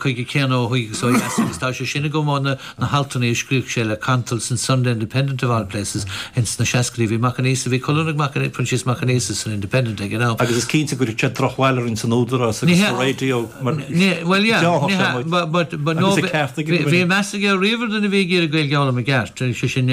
chuige céanó chuig so tá sé sinna go mána na haltaí scríb sé le Cantals and Sunday Independent of all places hins na seascrí bhí Macanese bhí colúnach Francis Macanese san Independent ag an agus is cínta gur te trochhailer in san údra agus radio well yeah but no bhí measa go river den bhí gur gail geala a gart sé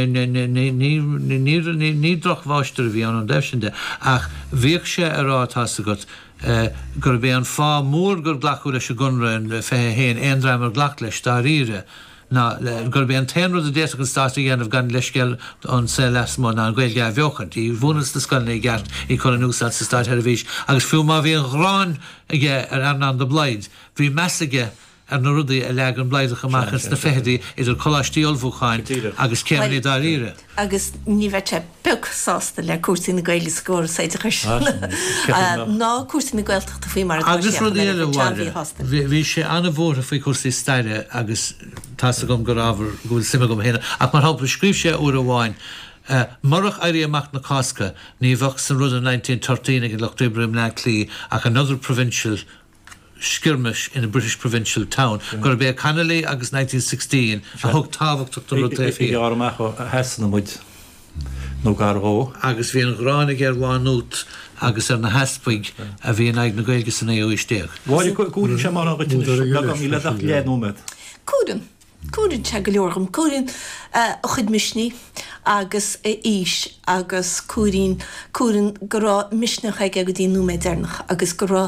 ní drochháistar bhí an defsinde ach bhíoh sé arátá a got gur bé an fá mór gur glachú leis gunra an fé héin éondraimar glach leis tá ríre na gur bé an 10 a dé an stáí anmh gan leisceil an sé lesmó ná an ghil ga bheochant í bhúnas na scanna gart í chu an úsá sa stáit ar a bhís agus fiú má bhí an ghrán ige ar an de blaid bhí meige ar na rudaí a legan bleideach amachchas na féhadaí idir choláistí olbhúcháin agus céimní dá ríre. Agus ní bheite besásta le cuasaí na gaile scóir saide ná cuasaí na gailteachta faoi mar agus rudaí eile bháile bhí sé anna bhórtha faoi cuasaí staire agus tá gom go rábhar gúil sima gom héna ach mar hapla scríb sé uair amháin marach éirí amach na Cásca ní bhah san rud 1913 ag Lochtibrim na Clí ach another provincial skirmish in a British provincial town. Gur be Connolly agus 1916 a hug táhacht to rud éfi. Iarmach hesan muid nó garó agus bhí an gránig ar bháinút agus ar na hespaig a bhí an ag na gailge san éo isteach. Bháil cúrin sem mar agad í leach léanúmed. Cúrin te go leorcham cúrin a chud misní agus ís agus cúrin gorá misneach ag go dtí núméid dénach agus gorá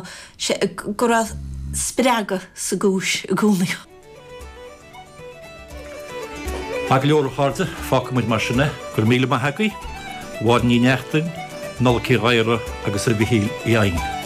spreaga sa gúis a gúnaí. Ag leor cháte fáca muid mar sinna gur míle ma hegaí, bhád ní neachtain, nolcí ghaire agus a bhí í aing.